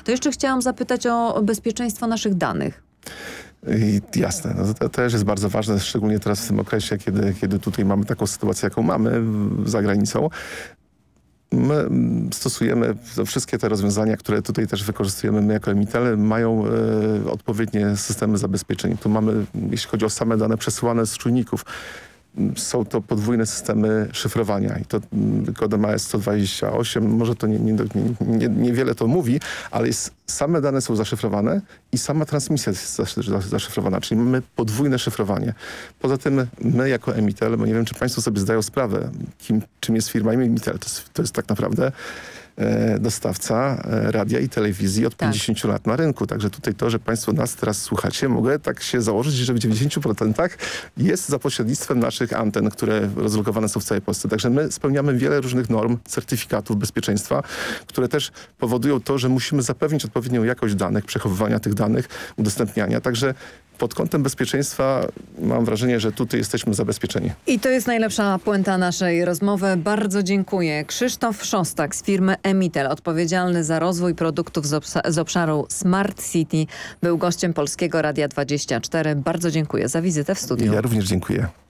To jeszcze chciałam zapytać o bezpieczeństwo naszych danych. Jasne, no to też jest bardzo ważne, szczególnie teraz w tym okresie, kiedy tutaj mamy taką sytuację, jaką mamy za granicą. My stosujemy wszystkie te rozwiązania, które tutaj też wykorzystujemy my jako Emitel, mają odpowiednie systemy zabezpieczeń. Tu mamy, jeśli chodzi o same dane przesyłane z czujników, są to podwójne systemy szyfrowania i to kodem AES-128, może to niewiele to mówi, ale same dane są zaszyfrowane i sama transmisja jest zaszyfrowana, czyli mamy podwójne szyfrowanie. Poza tym my jako Emitel, bo nie wiem, czy państwo sobie zdają sprawę, czym jest firma Emitel, to jest tak naprawdę dostawca radia i telewizji od 50 lat na rynku. Także tutaj to, że państwo nas teraz słuchacie, mogę tak się założyć, że w 90% jest za pośrednictwem naszych anten, które rozlokowane są w całej Polsce. Także my spełniamy wiele różnych norm, certyfikatów bezpieczeństwa, które też powodują to, że musimy zapewnić odpowiednią jakość danych, przechowywania tych danych, udostępniania. Także pod kątem bezpieczeństwa mam wrażenie, że tutaj jesteśmy zabezpieczeni. I to jest najlepsza puenta naszej rozmowy. Bardzo dziękuję. Krzysztof Szostak z firmy Emitel, odpowiedzialny za rozwój produktów z obszaru Smart City, był gościem Polskiego Radia 24. Bardzo dziękuję za wizytę w studiu. Ja również dziękuję.